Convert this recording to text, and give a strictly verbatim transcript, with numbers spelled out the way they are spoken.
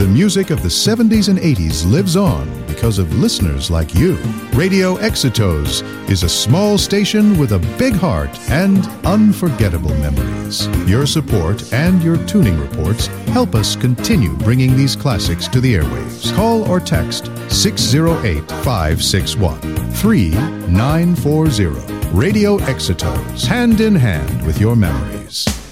the music of the seventies and eighties lives on because of listeners like you. Radio Exitos is a small station with a big heart and unforgettable memories. Your support and your tuning reports help us continue bringing these classics to the airwaves. Call or text six oh eight, five six one, three nine four zero. Radio Exitos, hand in hand with your memories.